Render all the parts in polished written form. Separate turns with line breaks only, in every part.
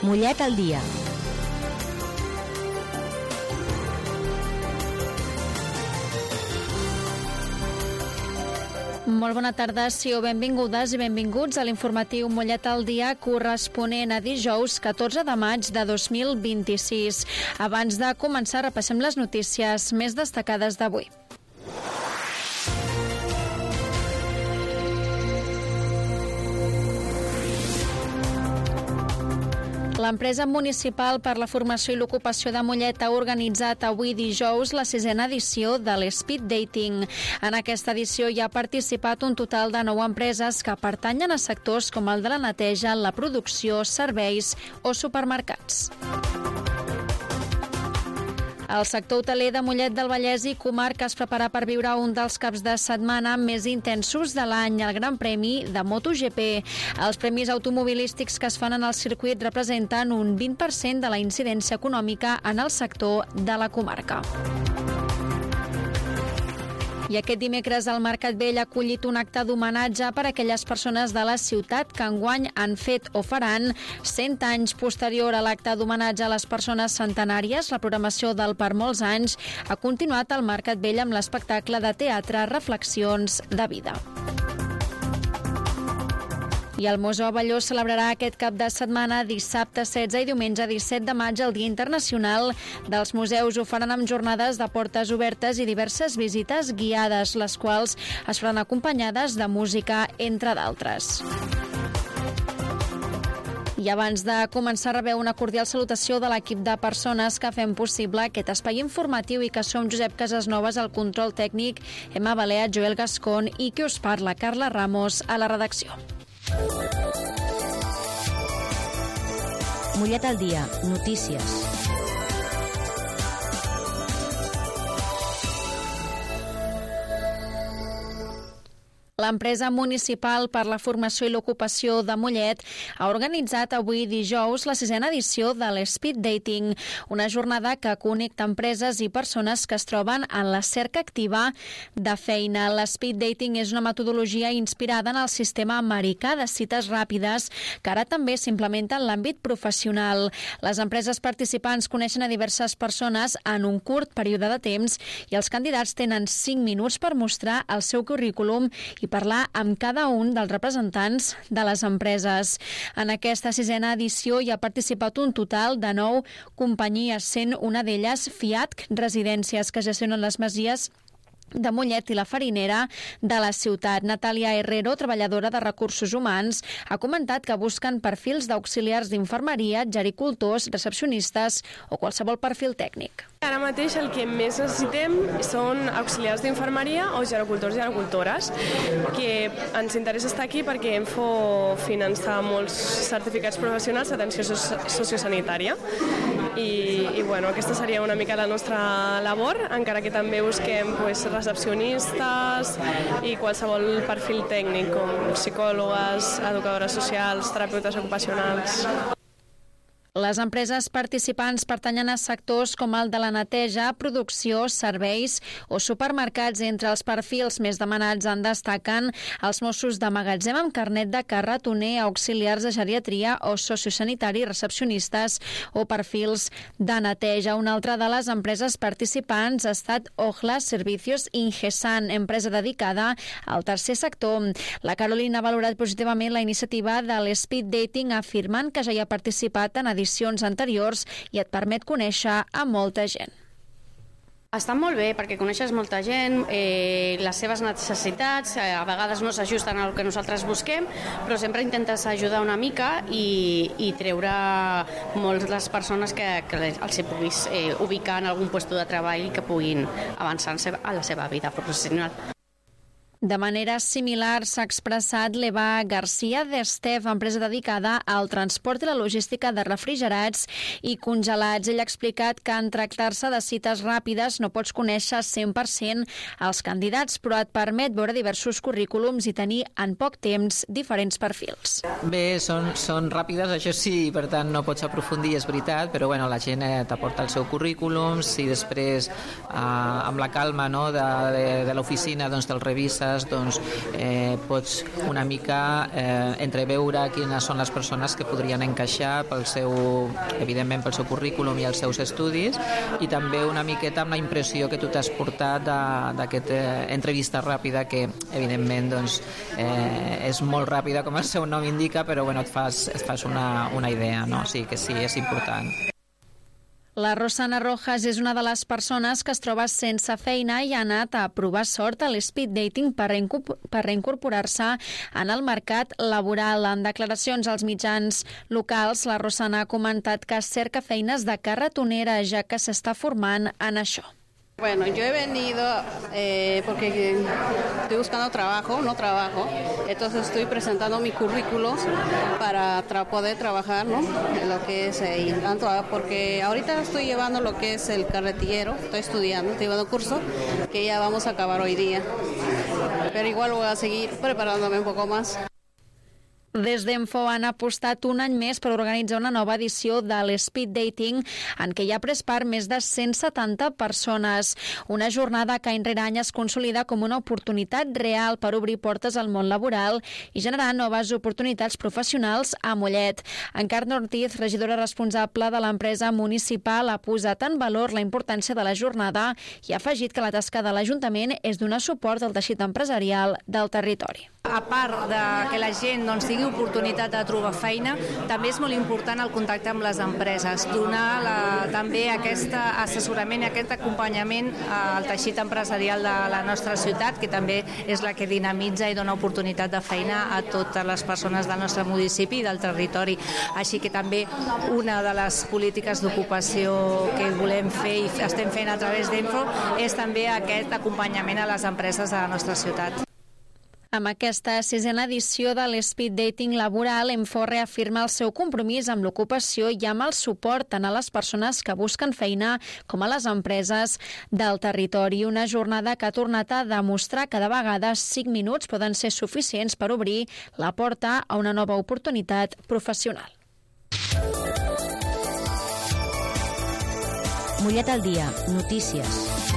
Mollet al dia.
Molt bona tarda, sigueu benvingudes i benvinguts a l'informatiu Mollet al dia corresponent a dijous 14 de maig de 2026. Abans de començar, repassem les notícies més destacades d'avui. L'empresa municipal per la formació i l'ocupació de Mollet ha organitzat avui dijous la 6a edició de l'Speed Dating. En aquesta edició hi ha participat un total de 9 empreses que pertanyen a sectors com el de la neteja, la producció, serveis o supermercats. El sector hoteler de Mollet del Vallès i comarca es prepara per viure un dels caps de setmana més intensos de l'any, el Gran Premi de MotoGP. Els premis automobilístics que es fan en el circuit representen un 20% de la incidència econòmica en el sector de la comarca. I aquest dimecres el Mercat Vell ha acollit un acte d'homenatge per a aquelles persones de la ciutat que enguany han fet o faran 100 anys. Posterior a l'acte d'homenatge a les persones centenàries, la programació del Per molts anys ha continuat al Mercat Vell amb l'espectacle de teatre Reflexions de vida. I el Museu Abelló celebrarà aquest cap de setmana, dissabte 16 i diumenge 17 de maig, el Dia Internacional dels Museus. Ho faran amb jornades de portes obertes i diverses visites guiades, les quals es faran acompanyades de música, entre d'altres. I abans de començar, rebeu una cordial salutació de l'equip de persones que fem possible aquest espai informatiu i que som Josep Casasnovas al control tècnic, Emma Balea, Joel Gascon i qui us parla, Carla Ramos, a la redacció.
Mollet al dia. Notícies.
L'empresa municipal per la formació i l'ocupació de Mollet ha organitzat avui dijous la 6a edició de l'Speed Dating, una jornada que connecta empreses i persones que es troben en la cerca activa de feina. L'Speed Dating és una metodologia inspirada en el sistema americà de cites ràpides que ara també s'implementa en l'àmbit professional. Les empreses participants coneixen a diverses persones en un curt període de temps i els candidats tenen 5 minuts per mostrar el seu currículum i parlar amb cada un dels representants de les empreses. En aquesta 6a edició hi ha participat un total de 9 companyies, sent una d'elles Fiat Residències, que gestionen les masies de Mollet i la farinera de la ciutat. Natàlia Herrero, treballadora de recursos humans, ha comentat que busquen perfils d'auxiliars d'infermeria, gericultors, recepcionistes o qualsevol perfil tècnic.
Ara mateix el que més necessitem són auxiliars d'infermeria o gericultors i gericultores, que ens interessa estar aquí perquè Enfo finança molts certificats professionals d'atenció sociosanitària i bueno, aquesta seria una mica la nostra labor, encara que també busquem recepcionistes i qualsevol perfil tècnic com psicòlogues, educadores socials, terapeutes ocupacionals.
Les empreses participants pertanyen a sectors com el de la neteja, producció, serveis o supermercats. Entre els perfils més demanats en destaquen els Mossos de magatzem amb carnet de carretoner, auxiliars de geriatria o sociosanitari, recepcionistes o perfils de neteja. Una altra de les empreses participants ha estat Ojla Servicios Ingesan, empresa dedicada al tercer sector. La Carolina ha valorat positivament la iniciativa de l'Speed Dating, afirmant que ja hi ha participat en edicions anteriors i et permet conèixer a molta gent.
Està molt bé perquè coneixes molta gent, les seves necessitats, a vegades no s'ajusten al que nosaltres busquem, però sempre intentes ajudar una mica i treure moltes les persones que els hi puguis ubicar en algun lloc de treball i que puguin avançar a la seva vida professional.
De manera similar s'ha expressat l'Eva García d'Estef, empresa dedicada al transport i la logística de refrigerats i congelats. Ell ha explicat que en tractar-se de cites ràpides no pots conèixer 100% els candidats, però et permet veure diversos currículums i tenir en poc temps diferents perfils.
Bé, són ràpides, això sí, per tant no pots aprofundir, és veritat, però bueno, la gent t'aporta el seu currículum, si després amb la calma, no, de l'oficina doncs te'l revises empreses pots una mica entreveure quines són les persones que podrien encaixar evidentment pel seu currículum i els seus estudis, i també una miqueta amb la impressió que tu t'has portat d'aquesta entrevista ràpida que evidentment és molt ràpida com el seu nom indica, però et fas una idea, no? Sí que sí, és important.
La Rosana Rojas és una de les persones que es troba sense feina i ha anat a provar sort a l'speed dating per reincorporar-se en el mercat laboral. En declaracions als mitjans locals, la Rosana ha comentat que cerca feines de carretonera, ja que s'està formant en això.
Bueno, yo he venido porque estoy buscando trabajo, entonces estoy presentando mi currículo para poder trabajar, ¿no? En lo que es porque ahorita estoy llevando lo que es el carretillero, estoy llevando un curso que ya vamos a acabar hoy día, pero igual voy a seguir preparándome un poco más.
Des d'Enfo han apostat un any més per organitzar una nova edició de l'Speed Dating en què hi ha pres part més de 170 persones. Una jornada que any rere any es consolida com una oportunitat real per obrir portes al món laboral i generar noves oportunitats professionals a Mollet. Encarna Ortiz, regidora responsable de l'empresa municipal, ha posat en valor la importància de la jornada i ha afegit que la tasca de l'Ajuntament és donar suport al teixit empresarial del territori.
A part de que la gent tingui oportunitat de trobar feina, també és molt important el contacte amb les empreses, donar també aquest assessorament i aquest acompanyament al teixit empresarial de la nostra ciutat, que també és la que dinamitza i dona oportunitat de feina a totes les persones del nostre municipi i del territori. Així que també una de les polítiques d'ocupació que volem fer i estem fent a través d'Enfo és també aquest acompanyament a les empreses de la nostra ciutat.
Amb aquesta 6a edició de l'Speed Dating laboral, Enfo reafirma el seu compromís amb l'ocupació i amb el suport tant a les persones que busquen feina com a les empreses del territori. Una jornada que ha tornat a demostrar que de vegades 5 minuts poden ser suficients per obrir la porta a una nova oportunitat professional.
Mollet al dia, notícies.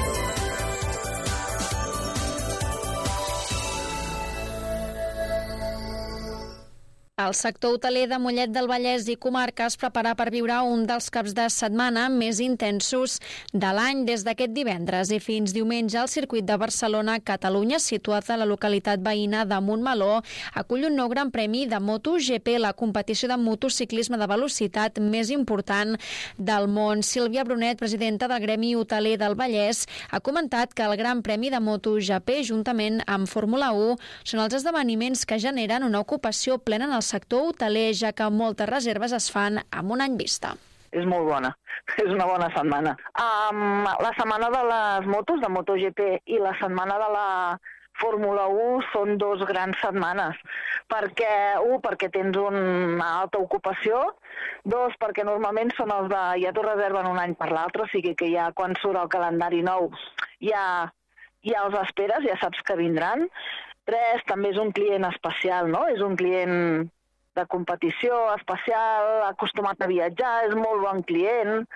El sector hoteler de Mollet del Vallès i comarca es prepara per viure un dels caps de setmana més intensos de l'any. Des d'aquest divendres i fins diumenge, el circuit de Barcelona-Catalunya, situat a la localitat veïna de Montmeló, acull un nou gran premi de MotoGP, la competició de motociclisme de velocitat més important del món. Sílvia Brunet, presidenta del Gremi Hoteler del Vallès, ha comentat que el Gran Premi de MotoGP, juntament amb Fórmula 1, són els esdeveniments que generen una ocupació plena en el sector hoteler, ja que moltes reserves es fan amb un any vista.
És molt bona, és una bona setmana. La setmana de les motos, de MotoGP, i la setmana de la Fórmula 1 són dos grans setmanes, perquè tens una alta ocupació, dos, perquè normalment són els ja t'ho reserven un any per l'altre, o sigui que ja quan surt el calendari nou ja els esperes, ja saps que vindran. 3, també és un client especial, no? És un client de competició especial, acostumat a viatjar, és molt bon client.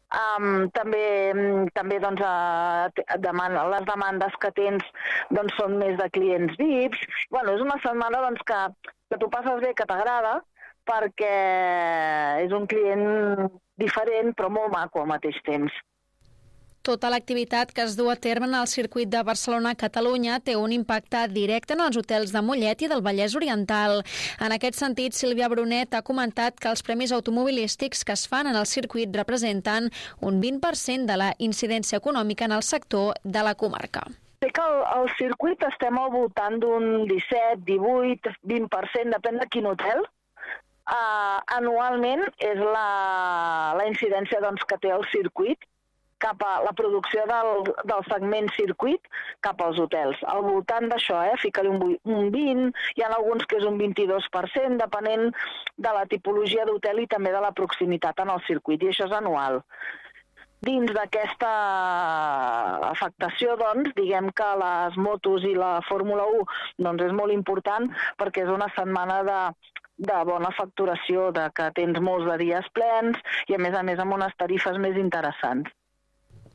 També doncs, les demandes que tens doncs, són més de clients VIPs. Bueno, és una setmana doncs, que tu passes bé, que t'agrada, perquè és un client diferent però molt maco al mateix temps.
Tota l'activitat que es du a terme en el circuit de Barcelona-Catalunya té un impacte directe en els hotels de Mollet i del Vallès Oriental. En aquest sentit, Sílvia Brunet ha comentat que els premis automobilístics que es fan en el circuit representen un 20% de la incidència econòmica en el sector de la comarca.
Sé que al circuit estem al voltant d'un 17, 18, 20%, depèn de quin hotel. Anualment és la incidència doncs, que té el circuit cap a la producció del segment circuit cap als hotels. Al voltant d'això, fica-li un 20, hi ha alguns que és un 22%, depenent de la tipologia d'hotel i també de la proximitat en el circuit, i això és anual. Dins d'aquesta afectació, doncs, diguem que les motos i la Fórmula 1 doncs, és molt important perquè és una setmana de bona facturació, de que tens molts de dies plens i, a més amb unes tarifes més interessants.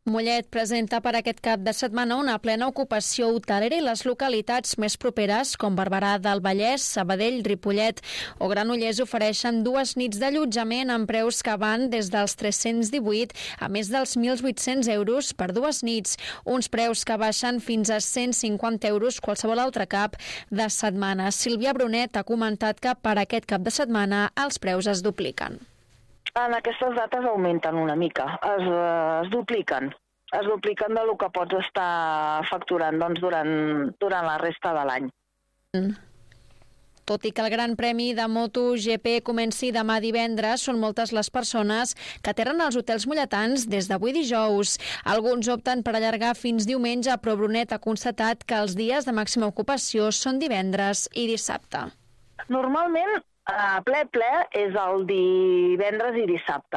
Mollet presenta per aquest cap de setmana una plena ocupació hotelera i les localitats més properes, com Barberà del Vallès, Sabadell, Ripollet o Granollers, ofereixen 2 nits d'allotjament amb preus que van des dels 318 a més dels 1.800 euros per 2 nits, uns preus que baixen fins a 150 euros qualsevol altre cap de setmana. Sílvia Brunet ha comentat que per aquest cap de setmana els preus es dupliquen.
En aquestes dates augmenten una mica, es dupliquen del que pots estar facturant durant la resta de l'any.
Tot i que el Gran Premi de MotoGP comenci demà divendres, són moltes les persones que aterren als hotels molletans des d'avui dijous. Alguns opten per allargar fins diumenge, però Brunet ha constatat que els dies de màxima ocupació són divendres i dissabte.
Normalment, ple és el divendres i dissabte.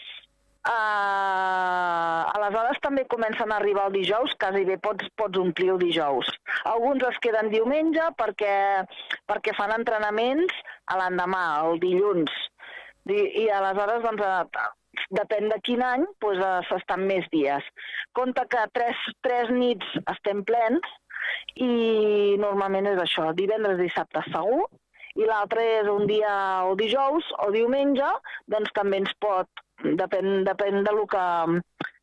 Aleshores també comencen a arribar el dijous, quasi bé pots omplir el dijous. Alguns es queden diumenge perquè fan entrenaments a l'endemà, el dilluns. I aleshores, depèn de quin any, s'estan més dies. Compte que 3 nits estem plens i normalment és això, divendres i dissabte segur, i l'altre és un dia o dijous o diumenge, doncs també ens pot, depèn de lo que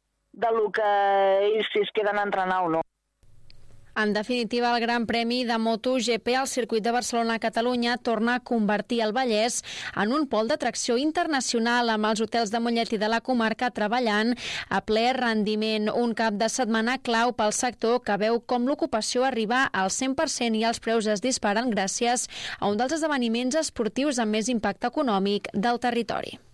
ells si es queden a entrenar o no.
En definitiva, el Gran Premi de MotoGP al circuit de Barcelona-Catalunya torna a convertir el Vallès en un pol d'atracció internacional, amb els hotels de Mollet i de la comarca treballant a ple rendiment. Un cap de setmana clau pel sector que veu com l'ocupació arriba al 100% i els preus es disparen gràcies a un dels esdeveniments esportius amb més impacte econòmic del territori.